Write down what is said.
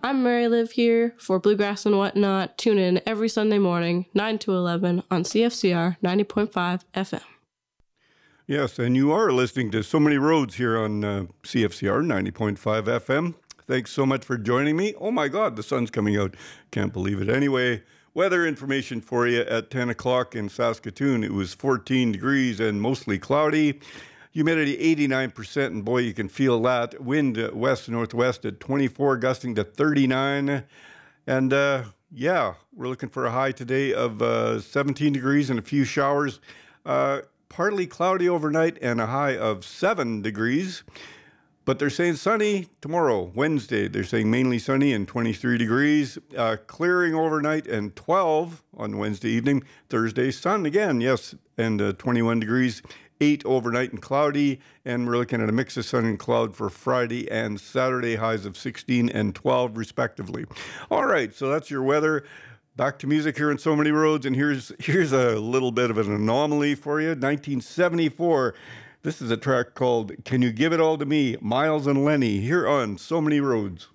I'm Mary Liv here for Bluegrass and Whatnot. Tune in every Sunday morning, 9 to 11 on CFCR 90.5 FM. Yes, and you are listening to So Many Roads here on CFCR 90.5 FM. Thanks so much for joining me. Oh my God, the sun's coming out. Can't believe it. Anyway, weather information for you at 10 o'clock in Saskatoon. It was 14 degrees and mostly cloudy. Humidity 89%, and boy, you can feel that. Wind west-northwest at 24, gusting to 39. And yeah, we're looking for a high today of 17 degrees and a few showers. Partly cloudy overnight and a high of 7 degrees. But they're saying sunny tomorrow, Wednesday. They're saying mainly sunny and 23 degrees. Clearing overnight and 12 on Wednesday evening. Thursday, sun again, yes, and 21 degrees. 8 overnight and cloudy. And we're looking at a mix of sun and cloud for Friday and Saturday, highs of 16 and 12 respectively. All right, so that's your weather. Back to music here on So Many Roads, and here's a little bit of an anomaly for you. 1974, this is a track called Can You Give It All to Me, Miles and Lenny, here on So Many Roads.